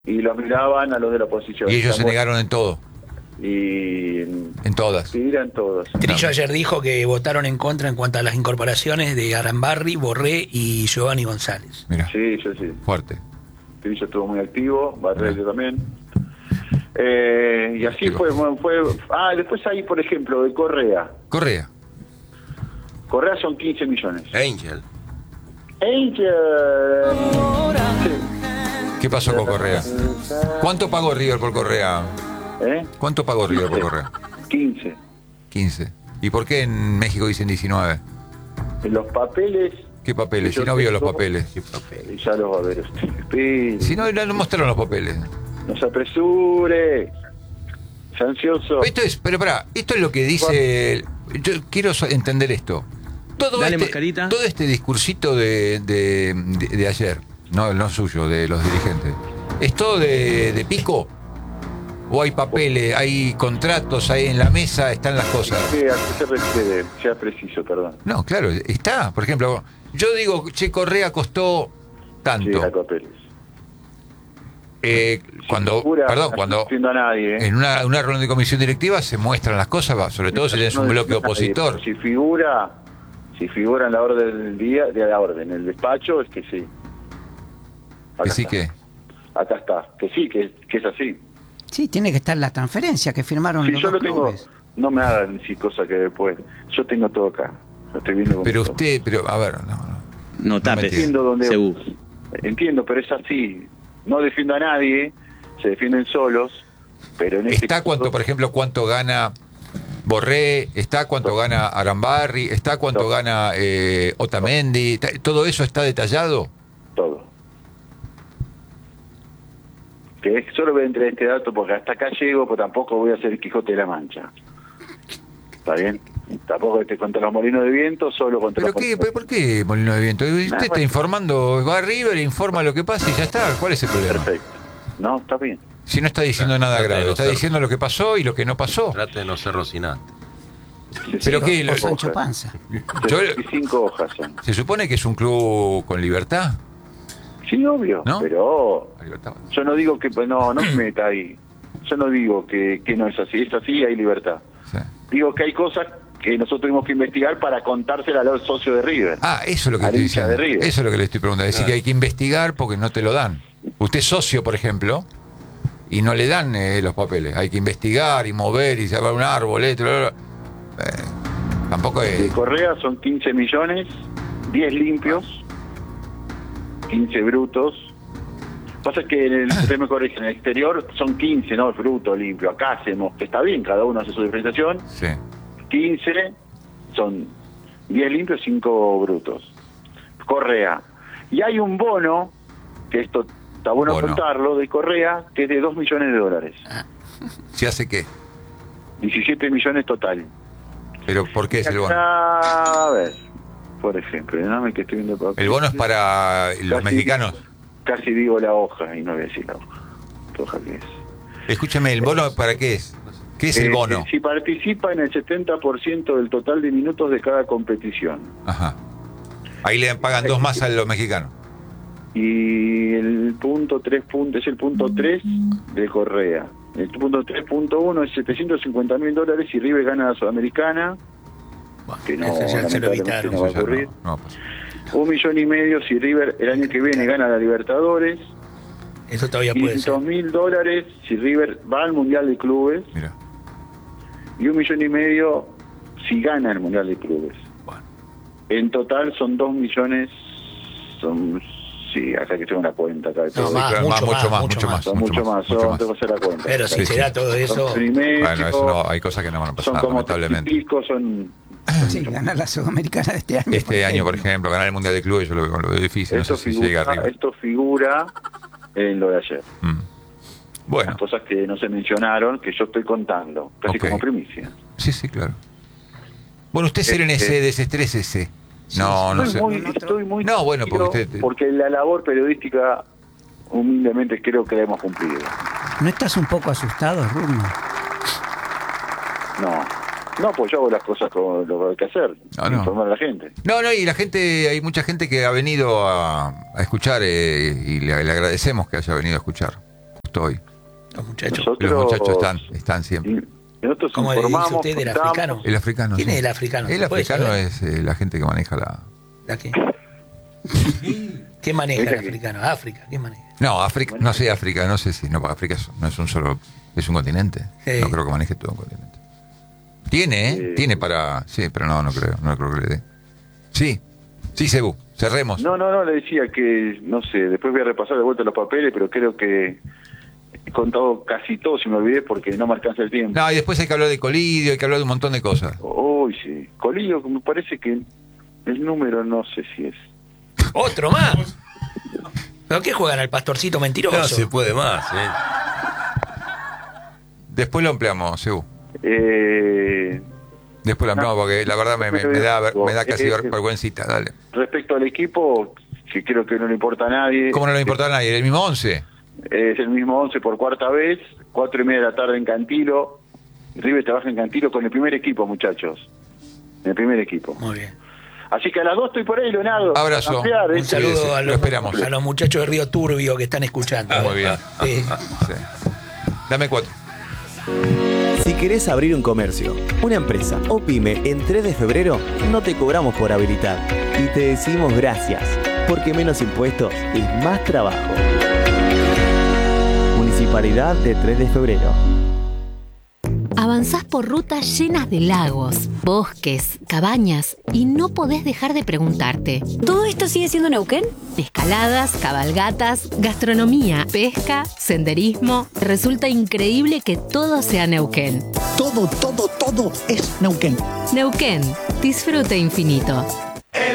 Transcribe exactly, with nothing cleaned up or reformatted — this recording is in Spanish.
y los miraban a los de la oposición. Y ellos se Estamos, negaron en todo. Y En todas. sí, eran todos. Trillo ayer dijo que votaron en contra en cuanto a las incorporaciones de Arambarri, Borré y Giovanni González. Mira, Sí, yo sí. fuerte. Trillo estuvo muy activo, Barrello Mira. también. Eh, y así Activo. fue, fue. Ah, después hay, por ejemplo, de Correa. Correa. Correa son quince millones. Angel. Angel. Sí. ¿Qué pasó con Correa? ¿Cuánto pagó River por Correa? ¿Eh? ¿Cuánto pagó River por Correa? quince. quince. ¿Y por qué en México dicen diecinueve? En los papeles. ¿Qué papeles? Yo Si no vio los tengo- papeles. Ya los va a ver usted. Espere. Si no, no mostraron los papeles. No se apresure. Es ansioso. Esto es, pero pará, esto es lo que dice. Yo quiero so- entender esto. Todo Dale, este, mascarita. todo este discursito de, de, de- de ayer, no, no suyo, de los dirigentes, ¿es todo de, de pico? ¿O hay papeles, hay contratos, hay en la mesa, están las cosas? ¿Qué- ¿A qué se refiere? Sea preciso, perdón. No, claro, está. Por ejemplo, yo digo, che, Correa costó Sí, tanto. hay papeles. Eh, cuando, Figura, perdón, no cuando entiendo a nadie, ¿eh? en una, una reunión de comisión directiva se muestran las cosas, va, sobre todo si tenés un No bloque entiendo a nadie, opositor. pero Si figura, si figura en la orden del día, de la orden, en el despacho, es que sí. Acá Que sí está. que. Acá está, que sí, que, que es así. Sí, tiene que estar la transferencia que firmaron Si los yo dos lo tengo, clubes. no me hagan decir cosas que después. Yo tengo todo acá. Lo estoy viendo con Pero mis ojos. usted, pero a ver, no, no. No tapes. Entiendo dónde. Segú. Entiendo, pero es así. No defiendo a nadie, se defienden solos, pero en este Está caso- cuánto, por ejemplo, cuánto gana Borré, está cuánto gana Arambarri, está cuánto No. gana eh, Otamendi, está- todo eso está detallado. todo. Que es- solo voy a entrar en este dato porque hasta acá llego, pues tampoco voy a ser el Quijote de la Mancha. ¿Está bien? Tampoco este contra los molinos de viento, solo contra ¿Pero los qué, pero por qué Molino de Viento? Usted Nada, está bueno. informando, va a River, informa lo que pasa y ya está. ¿Cuál es el problema? Perfecto. No, está bien. Si no está diciendo nada Trate de grave, no está ser- diciendo lo que pasó y lo que no pasó. Trate de no ser Rocinante. Pero Sí, qué, no, lo- Sancho hojas. Panza. Yo- sesenta y cinco hojas son. Se supone que es un club con libertad. Sí, obvio, ¿No? pero Con libertad. yo no digo que, pues, no, no me meta ahí. Yo no digo que, que no es así, es así y hay libertad. Sí. Digo que hay cosas que nosotros tuvimos que investigar para contársela a los socios de River. Ah, eso es lo que Al estoy hincha diciendo. de River. Eso es lo que le estoy preguntando. Es decir, que hay que investigar porque no te lo dan. Usted es socio, por ejemplo, y no le dan eh, los papeles. Hay que investigar y mover y sacar un árbol, esto, lo, lo. Eh, tampoco De es. Correa son quince millones, diez limpios, quince brutos. Pasa que en el, usted me corrige, en el exterior son quince, ¿no? Bruto, limpio. Acá hacemos, que está bien, cada uno hace su diferenciación. Sí. quince son diez limpios, cinco brutos. Correa. Y hay un bono, que esto está bueno Bono. contarlo, de Correa, que es de dos millones de dólares. ¿Se hace qué? diecisiete millones total. ¿Pero por qué es el bono? A ver, por ejemplo, dame que estoy viendo el papel. ¿El bono es para los Casi- mexicanos? Casi digo la hoja y no voy a decir la hoja. ¿Qué hoja que es? Escúcheme, ¿el bono para qué es? ¿Qué es el Eh, bono? Si participa en el setenta por ciento del total de minutos de cada competición. Ajá. Ahí le pagan dos más a los mexicanos. Y el punto tres punto, es el punto tres de Correa. El punto tres punto uno es setecientos cincuenta mil dólares si River gana la Sudamericana, Bueno, que no, eso ya se lo lamentablemente evitaron. no va a Eso ya ocurrir. no, no pasa. Un millón y medio si River el año que viene gana la Libertadores. Eso todavía puede ser. quinientos mil dólares si River va al Mundial de Clubes. Mira. Y un millón y medio si gana el Mundial de Clubes. Bueno. En total son dos millones, son, sí, acá que tengo una cuenta acá de No, todo. más, claro, mucho mucho más, más, mucho mucho más. más. Son mucho más, mucho son, más. tengo que hacer la cuenta. Pero si Sí, se sí. da todo eso, Son primero, Bueno, eso no, hay cosas que no van a son pasar, como tres y lamentablemente. pico, son, Sí, ganar la Sudamericana de este año. Este año, por ejemplo, ganar el Mundial de Clubes, yo lo veo, lo veo difícil. No esto, sé si llega figura, arriba. esto figura en lo de ayer. Mm. Bueno, Las cosas que no se mencionaron, que yo estoy contando, casi Ok. como primicia. sí, sí, claro. Bueno, usted serénese, Este- desestrésese. No, no estoy, sé. muy, No, no, estoy muy No, bueno, porque tranquilo, usted- porque la labor periodística, humildemente, creo que la hemos cumplido. ¿No estás un poco asustado, Rubno? No, no, pues yo hago las cosas como lo que hay que hacer, No, no. informar a la gente. No, no, y la gente, hay mucha gente que ha venido a, a escuchar eh, y le, le agradecemos que haya venido a escuchar. gustó hoy. Los muchachos. Nosotros- Los muchachos están, están siempre. Y nosotros ¿Cómo le dice informamos, usted del contamos. africano? El africano. ¿Quién sí. es el africano? El ¿Se puede africano saber? es eh, la gente que maneja la. ¿La qué? ¿Qué maneja el Esa que- africano? África, ¿qué maneja? No, África, no sé África, no sé si. No, África es- no es un solo. Es un continente. Sí. No creo que maneje todo un continente. Tiene, ¿eh? Eh. Tiene para. Sí, pero no, no creo. No creo que le dé. Sí, sí, Cebú. Cerremos. No, no, no, le decía que, no sé, después voy a repasar de vuelta los papeles, pero creo que he contado casi todo, si me olvidé, porque no me alcanza el tiempo. No, y después hay que hablar de colidio, hay que hablar de un montón de cosas. Uy, sí. Colillo, me parece que el número no sé si es. ¡Otro más! ¿Pero qué juegan al pastorcito mentiroso? No se puede más, ¿eh? Después lo empleamos, Cebú. Eh, Después lo empleamos porque la verdad me, me- me da, ver- me da casi Eh, ver- vergüencita. Dale. respecto al equipo, que creo que no le importa a nadie. ¿Cómo no le importa a nadie? ¿El mismo once? Es el mismo once por cuarta vez, cuatro y media de la tarde en Cantilo. River trabaja en Cantilo con el primer equipo, muchachos. En el primer equipo. Muy bien. Así que a las dos estoy por ahí, Leonardo. Abrazo. Ampliar, ¿eh? Un saludo sí, a, lo los, esperamos. a los muchachos de Río Turbio que están escuchando. Muy bien. Sí. Sí. Dame cuatro. Si querés abrir un comercio, una empresa o pyme en tres de febrero, no te cobramos por habilitar. Y te decimos gracias, porque menos impuestos es más trabajo. Municipalidad de tres de febrero. Avanzás por rutas llenas de lagos, bosques, cabañas y no podés dejar de preguntarte. ¿Todo esto sigue siendo Neuquén? Escaladas, cabalgatas, gastronomía, pesca, senderismo. Resulta increíble que todo sea Neuquén. Todo, todo, todo es Neuquén. Neuquén, disfrute infinito.